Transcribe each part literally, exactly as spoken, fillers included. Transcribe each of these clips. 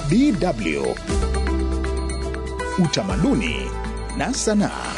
D W. Utamaduni na sanaa.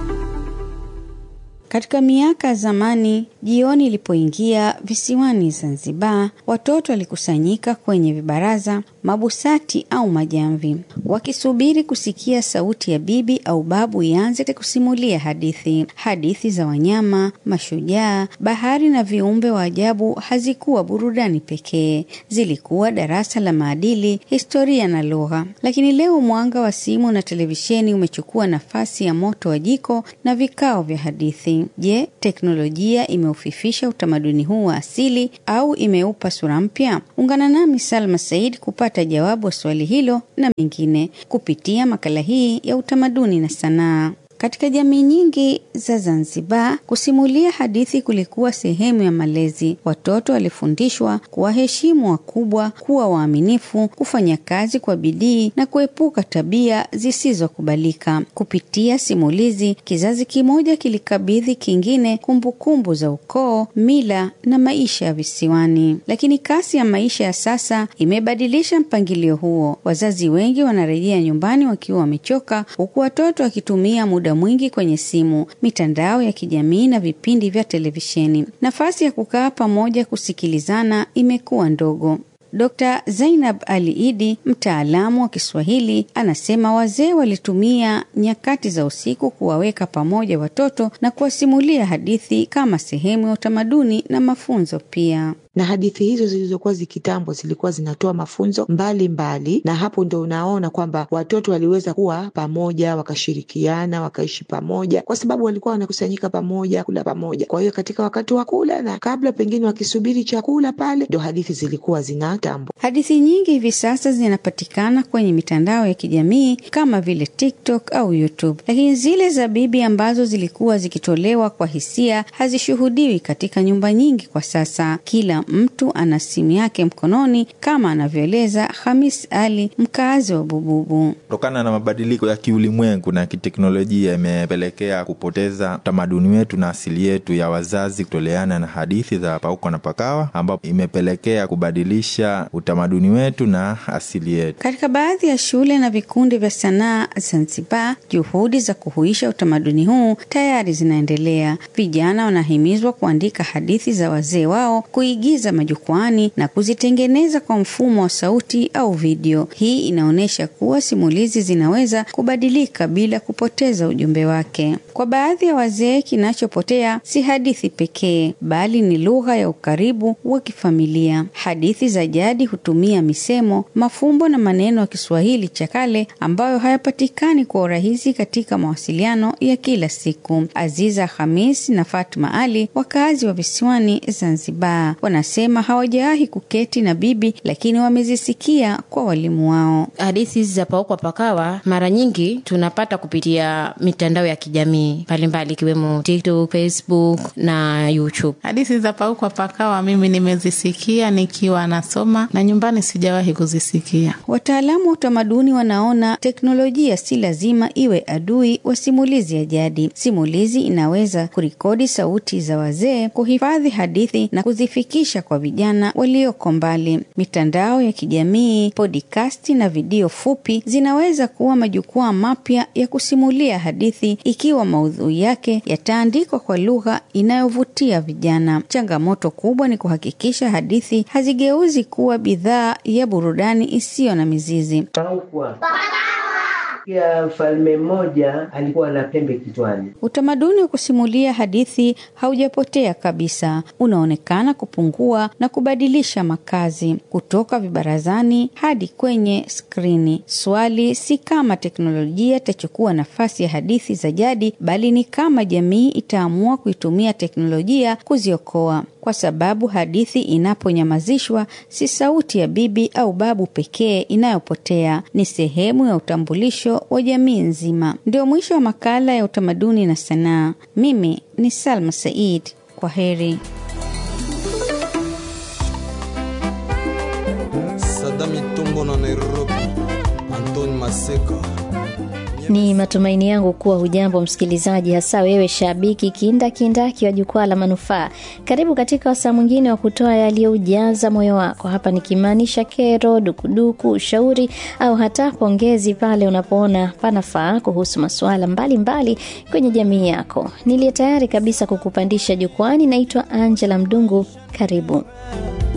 Katika miaka zamani, jioni ilipoingia visiwani Zanzibar, watoto walikusanyika kwenye vibaraza, mabusati au majamvi, wakisubiri kusikia sauti ya bibi au babu ianze kusimulia hadithi. Hadithi za wanyama, mashujaa, bahari na viumbe wa ajabu hazikuwa burudani pekee, zilikuwa darasa la maadili, historia na lugha. Lakini leo mwanga wa simu na televisheni umechukua nafasi ya moto wa jiko na vikao vya hadithi. Je, teknolojia imeufifisha utamaduni huu wa asili au imeupa sura mpya? Ungana nami Salma Said kupata jawabu wa swali hilo na mengine kupitia makala hii ya utamaduni na sanaa. Katika jamii nyingi za Zanzibar, kusimulia hadithi kulikuwa sehemu ya malezi. Watoto walifundishwa kuwaheshimu wakubwa, kuwa waaminifu, kufanya kazi kwa bidii na kuepuka tabia zisizokubalika. Kupitia simulizi, kizazi kimoja kilikabidhi kingine kumbukumbu za ukoo, mila na maisha ya visiwani. Lakini kasi ya maisha ya sasa imebadilisha mpangilio huo. Wazazi wengi wanarejea nyumbani wakiwa wamechoka, huku watoto wakitumia muda mwingi kwenye simu, mitandao ya kijamii na vipindi vya televisheni. Nafasi ya kukaa pamoja kusikilizana imekuwa ndogo. Dokta Zainab Ali Idi, mtaalamu wa Kiswahili, anasema wazee walitumia nyakati za usiku kuwaweka pamoja watoto na kuwasimulia hadithi kama sehemu ya utamaduni na mafunzo pia. Na hadithi hizo zilizokuwa zikitambo zilikuwa zinatoa mafunzo mbali mbali, na hapo ndo unaona kwamba watoto waliweza kuwa pamoja, wakashirikiana, wakaishi pamoja kwa sababu walikuwa wanakusanyika pamoja, kula pamoja. Kwa hiyo katika wakati wa kula na kabla pengine wakisubiri chakula pale, ndo hadithi zilikuwa zinatambo. Hadithi nyingi hivi sasa zinapatikana kwenye mitandao ya kijamii kama vile TikTok au YouTube. Lakini zile za bibi ambazo zilikuwa zikitolewa kwa hisia hazishuhudiwi katika nyumba nyingi kwa sasa. Kila mtu ana simu yake mkononi, kama anavyoeleza Hamis Ali, mkazi wa Bububu. Kutokana na mabadiliko ya kiulimwengu na kiteknolojia imepelekea kupoteza tamaduni wetu na asili yetu ya wazazi kutoleana na hadithi za pauko na pakawa, ambapo imepelekea kubadilisha utamaduni wetu na asili yetu. Katika baadhi ya shule na vikundi vya sanaa Zanzibar, juhudi za kuhuisha utamaduni huu tayari zinaendelea. Vijana wanahimizwa kuandika hadithi za wazee wao, kuigiza majukwani na kuzitengeneza kwa mfumo wa sauti au video. Hii inaonesha kuwa simulizi zinaweza kubadilika bila kupoteza ujumbe wake. Kwa baadhi ya wazee, kinachopotea si hadithi pekee, bali ni lugha ya ukaribu wa kifamilia. Hadithi za jadi hutumia misemo, mafumbo na maneno ya Kiswahili cha kale ambayo hayapatikani kwa urahisi katika mawasiliano ya kila siku. Aziza Hamis na Fatma Ali, wakazi wa visiwani Zanzibar, wanasema hawajawahi kuketi na bibi, lakini wamezisikia kwa walimu wao. Hadithi za pauko pakawa mara nyingi tunapata kupitia mitandao ya kijamii mbalimbali ikiwemo TikTok, Facebook na YouTube. Hadithi za pauko pakawa mimi nimezisikia nikiwa nasoma, na nyumbani sijawahi kuzisikia. Wataalamu wa utamaduni wanaona teknolojia si lazima iwe adui wa simulizi ya jadi. Simulizi inaweza kurekodi sauti za wazee, kuhifadhi hadithi na kuzifikisha kwa vijana walioko mbali. Mitandao ya kijamii, podcast na video fupi zinaweza kuwa majukwaa mapya ya kusimulia hadithi ikiwa maudhui yake yataandikwa kwa lugha inayovutia vijana. Changamoto kubwa ni kuhakikisha hadithi hazigeuzi kuwa bidhaa ya burudani isiyo na mizizi. Ya mfalme mmoja alikuwa na pembe kichwani. Utamaduni wa kusimulia hadithi haujapotea kabisa, unaonekana kupungua na kubadilisha makazi kutoka vibarazani hadi kwenye skrini. Swali si kama teknolojia itachukua nafasi ya hadithi za jadi, bali ni kama jamii itaamua kuitumia teknolojia kuziokoa. Kwa sababu hadithi inaponyamazishwa, si sauti ya bibi au babu pekee inayopotea, ni sehemu ya utambulisho wa jamii nzima. Ndio mwisho wa makala ya utamaduni na sanaa. Mimi ni Salma Said. Kwa heri. Sadami Tumbo na Nairobi, Antoni Maseka. Ni matumaini yangu kuwa hujambo msikilizaji, hasa wewe shabiki kinda kindaki wa Jukwaa la Manufaa. Karibu katika wasaa mwingine wa kutoa yaliyoujaza moyo wako. Hapa nikimaanisha kero, dukuduku, ushauri au hata pongezi pale unapoona panafaa kuhusu masuala mbalimbali mbali kwenye jamii yako. Niliye tayari kabisa kukupandisha jukwani, naitwa Angela Mdungu. Karibu.